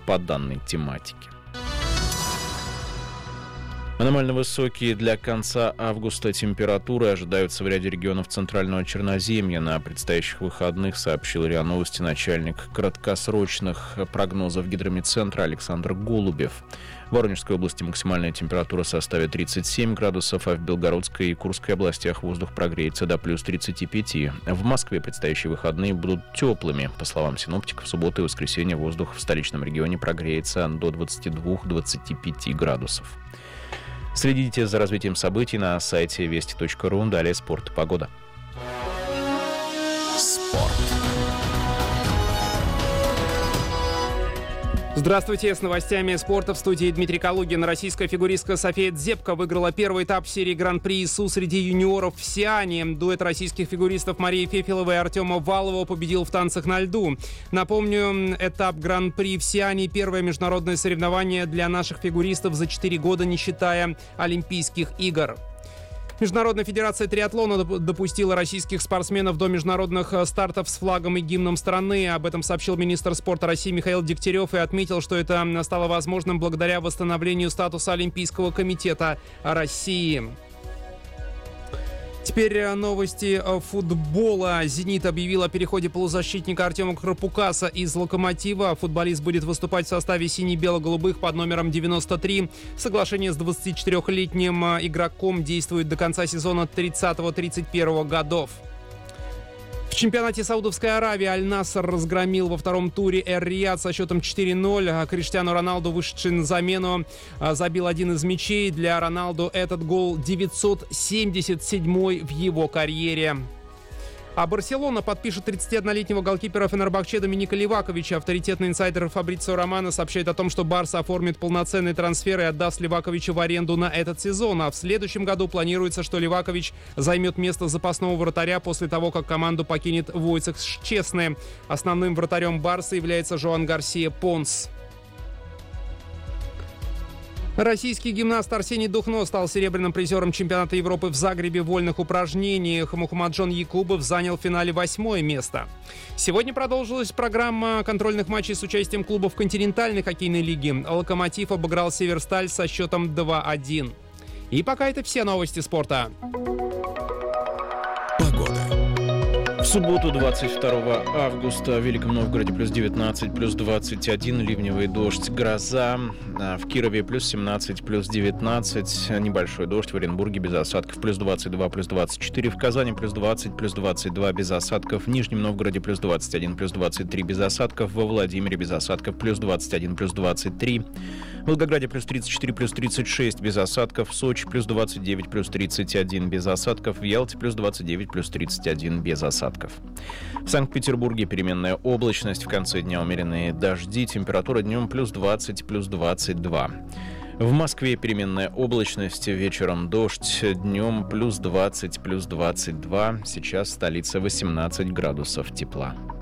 по данной тематике. Аномально высокие для конца августа температуры ожидаются в ряде регионов Центрального Черноземья. На предстоящих выходных сообщил РИА Новости начальник краткосрочных прогнозов Гидрометцентра Александр Голубев. В Воронежской области максимальная температура составит 37 градусов, а в Белгородской и Курской областях воздух прогреется до плюс 35. В Москве предстоящие выходные будут теплыми. По словам синоптиков, в субботу и воскресенье воздух в столичном регионе прогреется до 22-25 градусов. Следите за развитием событий на сайте вести.ру. Далее спорт и погода. Спорт. Здравствуйте, с новостями спорта в студии Дмитрий Калугин. Российская фигуристка София Дзепко выиграла первый этап серии Гран-при ИСУ среди юниоров в Сиане. Дуэт российских фигуристов Марии Фефеловой и Артема Валова победил в танцах на льду. Напомню, этап Гран-при в Сиане – первое международное соревнование для наших фигуристов за 4 года, не считая Олимпийских игр. Международная федерация триатлона допустила российских спортсменов до международных стартов с флагом и гимном страны. Об этом сообщил министр спорта России Михаил Дегтярев и отметил, что это стало возможным благодаря восстановлению статуса Олимпийского комитета России. Теперь новости футбола. «Зенит» объявил о переходе полузащитника Артема Крапукаса из «Локомотива». Футболист будет выступать в составе сине-бело-голубых под номером 93. Соглашение с 24-летним игроком действует до конца сезона 30-31 годов. В чемпионате Саудовской Аравии Аль-Насср разгромил во втором туре Эр-Рияд со счетом 4-0. Криштиану Роналду, вышедший на замену, забил один из мячей. Для Роналду этот гол 977-й в его карьере. А Барселона подпишет 31-летнего голкипера Фенербахче Доминика Ливаковича. Авторитетный инсайдер Фабрицио Романо сообщает о том, что Барса оформит полноценный трансфер и отдаст Ливаковича в аренду на этот сезон. А в следующем году планируется, что Ливакович займет место запасного вратаря после того, как команду покинет Войцех Щесне. Основным вратарем Барса является Жоан Гарсия Понс. Российский гимнаст Арсений Духно стал серебряным призером чемпионата Европы в Загребе в вольных упражнениях. Мухаммаджон Якубов занял в финале 8-е место. Сегодня продолжилась программа контрольных матчей с участием клубов континентальной хоккейной лиги. «Локомотив» обыграл «Северсталь» со счетом 2-1. И пока это все новости спорта. В субботу, 22 августа, в Великом Новгороде плюс 19, плюс 21, ливневый дождь, гроза. В Кирове плюс 17, плюс 19, небольшой дождь. В Оренбурге без осадков плюс 22, плюс 24. В Казани плюс 20, плюс 22 без осадков. В Нижнем Новгороде плюс 21, плюс 23 без осадков. Во Владимире без осадков плюс 21, плюс 23. В Волгограде плюс 34, плюс 36 без осадков. В Сочи плюс 29, плюс 31 без осадков. В Ялте плюс 29, плюс 31 без осадков. В Санкт-Петербурге переменная облачность, в конце дня умеренные дожди, температура днем плюс 20, плюс 22. В Москве переменная облачность, вечером дождь, днем плюс 20, плюс 22. Сейчас столица 18 градусов тепла.